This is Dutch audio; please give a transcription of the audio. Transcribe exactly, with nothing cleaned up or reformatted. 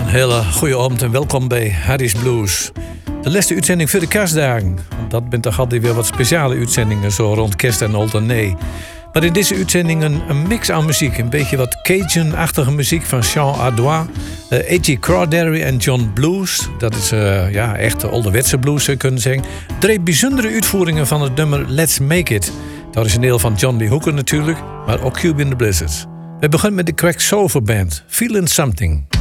hele goede avond en welkom bij Harry's Blues. De laatste uitzending voor de kerstdagen. Dat bent toch altijd weer wat speciale uitzendingen, zo rond kerst en oud en nee. Maar in deze uitzending een, een mix aan muziek. Een beetje wat Cajun-achtige muziek van Sean Ardois, uh, A G Crawdaddy en John Blues. Dat is uh, ja, echt de ouderwetse blues, zou je kunnen zeggen. Drie bijzondere uitvoeringen van het nummer Let's Make It. Het origineel van John Lee Hooker natuurlijk, maar ook Cuban the Blizzards. We beginnen met de Quacksilver Band, Feelin' Something.